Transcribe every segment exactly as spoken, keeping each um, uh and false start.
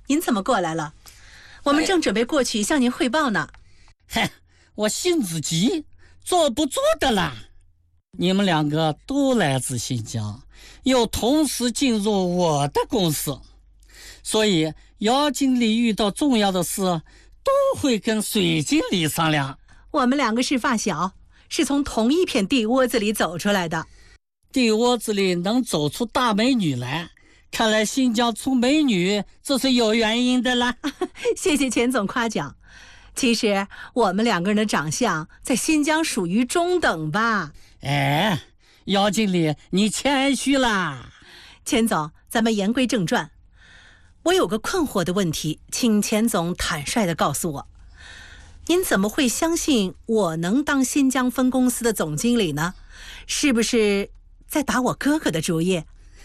您怎么过来了？我们正准备过去向您汇报呢。 嗨，我性子急，坐不住的啦。你们两个都来自新疆，又同时进入我的公司，所以姚经理遇到重要的事都会跟水经理商量。 我们两个是发小，是从同一片地窝子里走出来的。 地窝子里能走出大美女来，看来新疆出美女这是有原因的啦。 谢谢钱总夸奖。其实我们两个人的长相在新疆属于中等吧。 哎，姚经理你谦虚啦。 钱总，咱们言归正传。我有个困惑的问题，请钱总坦率地告诉我，您怎么会相信我能当新疆分公司的总经理呢？是不是在打我哥哥的主意？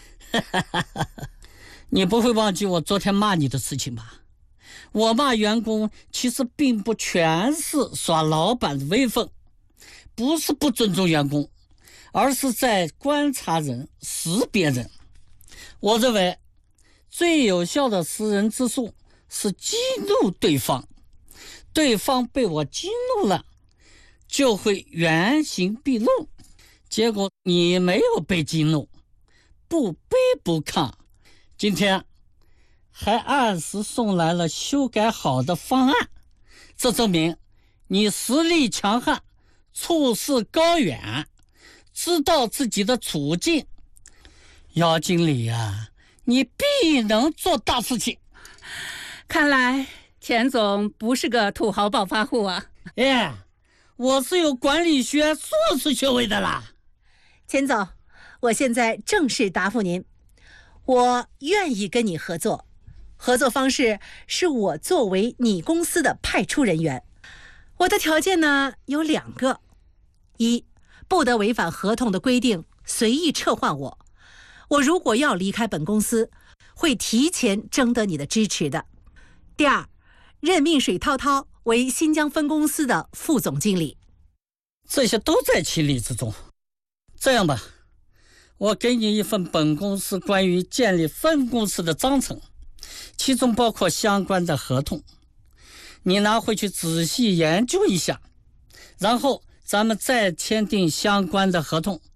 你不会忘记我昨天骂你的事情吧？我骂员工其实并不全是耍老板的威风，不是不尊重员工，而是在观察人、识别人。我认为最有效的识人之术是激怒对方，对方被我激怒了，就会原形毕露。结果你没有被激怒，不卑不亢，今天还按时送来了修改好的方案，这证明你实力强悍，处事高远，知道自己的处境。姚经理啊，你必能做大事情。 看来钱总不是个土豪暴发户啊。 哎，我是有管理学硕士学位的啦。 钱总，我现在正式答复您，我愿意跟你合作。合作方式是我作为你公司的派出人员。我的条件呢有两个：一，不得违反合同的规定随意撤换我。我如果要离开本公司，会提前征得你的支持的。第二，任命水涛涛为新疆分公司的副总经理。 这些都在情理之中。这样吧，我给你一份本公司关于建立分公司的章程，其中包括相关的合同，你拿回去仔细研究一下，然后咱们再签订相关的合同，